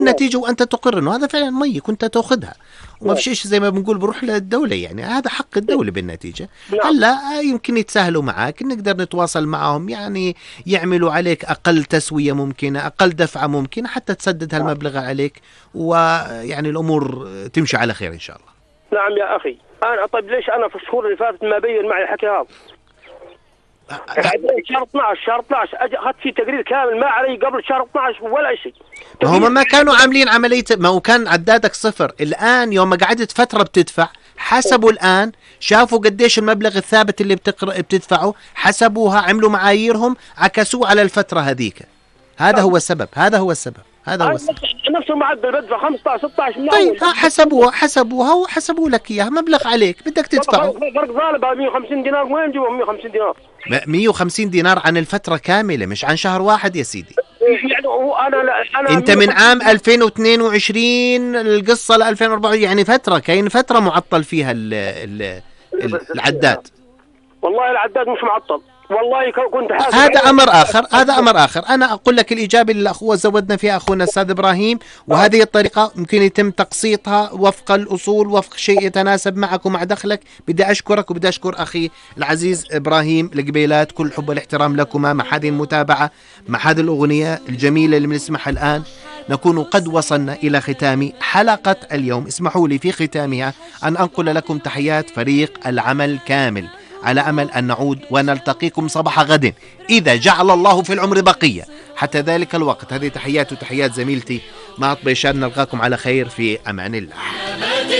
النتيجة وأنت تقر أنه هذا فعلا مية كنت تأخذها، وما في شيء زي ما بنقول بروح للدولة، يعني هذا حق الدولة بالنتيجة. هلا يمكن يتساهلوا معك، نقدر نتواصل معهم، يعني يعملوا عليك أقل تسوية ممكنة، أقل دفعة ممكنة حتى تسدد هالمبلغ عليك، ويعني الأمور تمشي على خير إن شاء الله. نعم يا أخي. أنا طيب ليش أنا في الشهور اللي فاتت ما بين معي الحكي هذا؟ شهر 12 أخذت فيه تقرير كامل ما علي قبل شهر 12 ولا شيء. ما هم ما كانوا عاملين عملية، ما هو كان عدادك صفر. الآن يوم ما قعدت فترة بتدفع حسبوا، الآن شافوا قديش المبلغ الثابت اللي بتدفعه، حسبوها، عملوا معاييرهم، عكسوه على الفترة هذيك. هذا هو السبب، هذا هو السبب. نفس المعدل بدفع 15 16 من طيب حسبوها وحسبوا لك اياها، مبلغ عليك بدك تدفعه. فرق ظالبة 150 دينار، وين جوا 150 دينار؟ 150 دينار عن الفترة كاملة مش عن شهر واحد يا سيدي. يعني أنا انت من عام 2022 القصة ل 2024، يعني فترة، كاين فترة معطل فيها العداد. والله العداد مش معطل، والله كنت حاسب. هذا أمر آخر. أنا أقول لك الإجابة اللي الأخوة زودنا فيها أخونا الأستاذ إبراهيم، وهذه الطريقة ممكن يتم تقسيطها وفق الأصول، وفق شيء يتناسب معك ومع دخلك. بدي أشكرك وبدي أشكر أخي العزيز إبراهيم القبيلات، كل حب والاحترام لكما مع هذه المتابعة، مع هذه الأغنية الجميلة اللي بنسمعها الآن. نكون قد وصلنا إلى ختام حلقة اليوم. اسمحوا لي في ختامها أن أنقل لكم تحيات فريق العمل كامل، على أمل أن نعود ونلتقيكم صباح غد إذا جعل الله في العمر بقية. حتى ذلك الوقت هذه تحيات وتحيات زميلتي مع طبيشان، نلقاكم على خير في أمان الله.